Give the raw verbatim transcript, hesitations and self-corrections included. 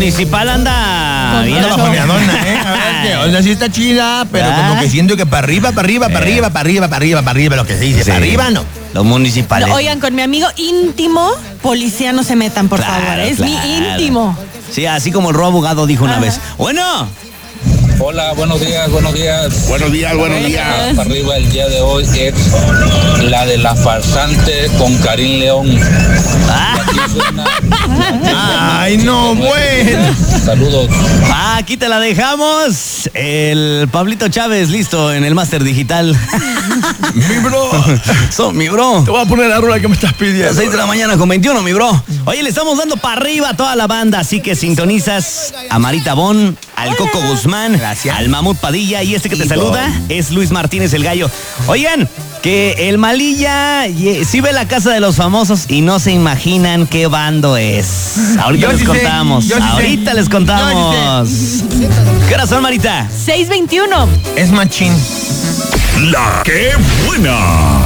municipal anda bien. Anda bajoneadona, ¿eh? A ver, que, o sea, sí está chida, pero ¿Ah? como que siento que para arriba, para arriba, para Eh. arriba, para arriba, para arriba, para arriba, lo que se dice, Sí. para arriba no. Los municipales. No, oigan, con mi amigo íntimo, policía no se metan, por Claro, favor. Es claro. mi íntimo. Sí, así como el Ro abogado dijo una Ajá. vez. Bueno. Hola, buenos días, buenos días. Buenos días, buenos días. Para arriba el día de hoy es la de la farsante con Karim León. Ah, Aquí suena. Ay, no, bueno. Saludos. ah, aquí te la dejamos. El Pablito Chávez, listo en el máster digital. Mi bro. So, mi bro. Te voy a poner la rola que me estás A las pidiendo. seis de la mañana con veintiuno, mi bro. Oye, le estamos dando para arriba a toda la banda, así que sintonizas a Marita Bon, al Coco Guzmán, Gracias. al Mamut Padilla y este que te Y saluda Bon. es Luis Martínez el Gallo. Oigan, que el Malilla ye- sí ve la Casa de los Famosos y no se imaginan qué bando es. Ahorita Yo les sí sé, contamos. yo sí sé. Ahorita les contamos. ¿Qué horas son, Marita? seis veintiuno. Es machín. La que buena.